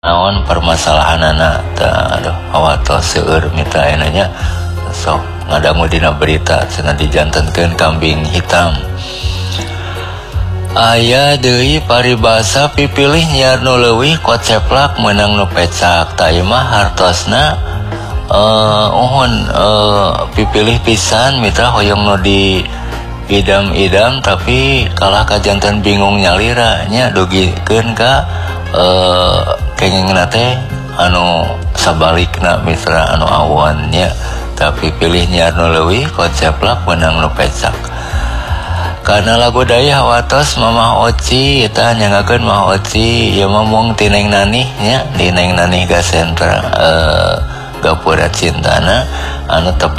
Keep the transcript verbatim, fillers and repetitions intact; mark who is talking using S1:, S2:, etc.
S1: naon permasalahan anak aduh awatos seueur mitra enanya sok ngadangu dina berita cenah dijantenkeun kambing hitam. Aya deui paribasa pipilih nyiar nu leuwih koceplak menang nu pecak. Ta ieu mah hartosna uh, uhun uh, pipilih pisan mitra hoyong nu di idam-idam tapi kalah ka janten bingung nyalira nya dugikeun ka uh, kengingna teh anu sabalikna mitra anu awannya tapi pilih nyiar nu leuwih koceplak menang nu pecak. Karena lagu daya watos Mama Oci eta nyangakeun Mama Oci ieu mah mung ti Neng Nanih nya di Neng Nanih Gasentra uh, Gapura Cintana anu tepat